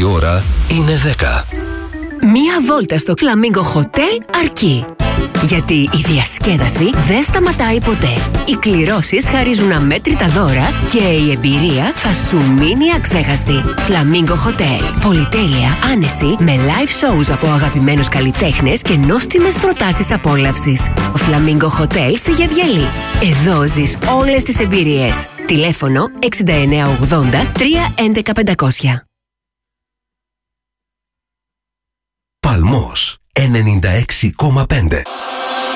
ώρα είναι 10. Μία βόλτα στο Flamingo Hotel αρκεί. Γιατί η διασκέδαση δεν σταματάει ποτέ. Οι κληρώσεις χαρίζουν αμέτρητα δώρα και η εμπειρία θα σου μείνει αξέχαστη. Flamingo Hotel. Πολυτέλεια, άνεση, με live shows από αγαπημένους καλλιτέχνες και νόστιμες προτάσεις απόλαυσης. Flamingo Hotel στη Γευγελή. Εδώ ζεις όλες τις εμπειρίες. Τηλέφωνο 6980 311 500. Παλμός 96,5.